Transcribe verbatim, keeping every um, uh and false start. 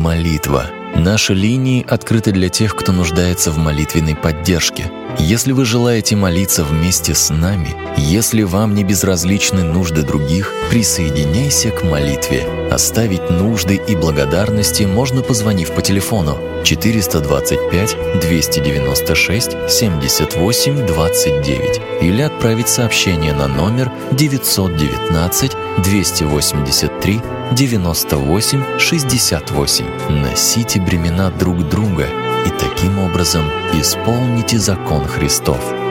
молитва. Наши линии открыты для тех, кто нуждается в молитвенной поддержке. Если вы желаете молиться вместе с нами, если вам не безразличны нужды других, присоединяйся к молитве. Оставить нужды и благодарности можно, позвонив по телефону четыреста двадцать пять двести девяносто шесть семьдесят восемь двадцать девять или отправить сообщение на номер девятьсот девятнадцать двести восемьдесят три девяносто восемь шестьдесят восемь. Носите бремена друг друга и таким образом исполните закон Христов.